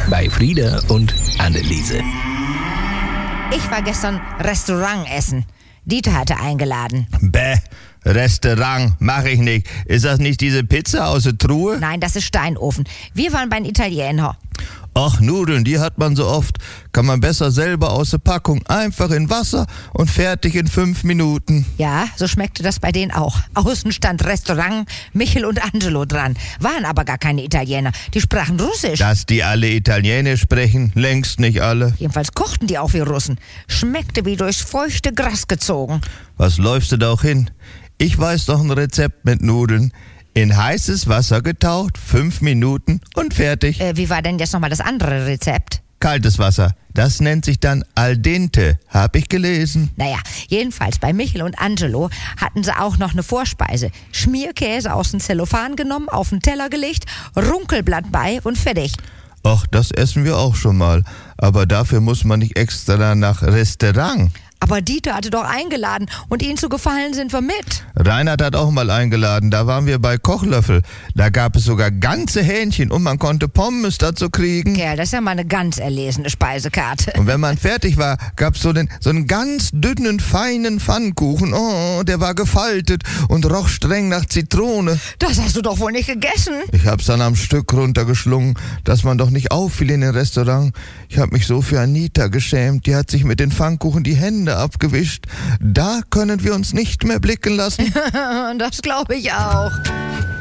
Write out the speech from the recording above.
bei Frieda und Anneliese. Ich war gestern Restaurant essen. Dieter hatte eingeladen. Bäh, Restaurant, mach ich nicht. Ist das nicht diese Pizza aus der Truhe? Nein, das ist Steinofen. Wir waren beim Italiener. Ach, Nudeln, die hat man so oft. Kann man besser selber aus der Packung. Einfach in Wasser und fertig in 5 Minuten. Ja, so schmeckte das bei denen auch. Außen stand Restaurant, Michel und Angelo dran. Waren aber gar keine Italiener. Die sprachen Russisch. Dass die alle Italienisch sprechen, längst nicht alle. Jedenfalls kochten die auch wie Russen. Schmeckte wie durchs feuchte Gras gezogen. Was läufst du da auch hin? Ich weiß doch ein Rezept mit Nudeln. In heißes Wasser getaucht, 5 Minuten und fertig. Wie war denn jetzt nochmal das andere Rezept? Kaltes Wasser, das nennt sich dann al dente, hab ich gelesen. Naja, jedenfalls bei Michel und Angelo hatten sie auch noch eine Vorspeise. Schmierkäse aus dem Zellophan genommen, auf den Teller gelegt, Runkelblatt bei und fertig. Ach, das essen wir auch schon mal. Aber dafür muss man nicht extra nach Restaurant. Aber Dieter hatte doch eingeladen und ihnen zu gefallen sind wir mit. Reinhard hat auch mal eingeladen, da waren wir bei Kochlöffel. Da gab es sogar ganze Hähnchen und man konnte Pommes dazu kriegen. Ja, das ist ja mal eine ganz erlesene Speisekarte. Und wenn man fertig war, gab es so einen ganz dünnen, feinen Pfannkuchen. Oh, der war gefaltet und roch streng nach Zitrone. Das hast du doch wohl nicht gegessen. Ich hab's dann am Stück runtergeschlungen, dass man doch nicht auffiel in den Restaurant. Ich hab mich so für Anita geschämt, die hat sich mit den Pfannkuchen die Hände abgewischt. Da können wir uns nicht mehr blicken lassen. Das glaube ich auch.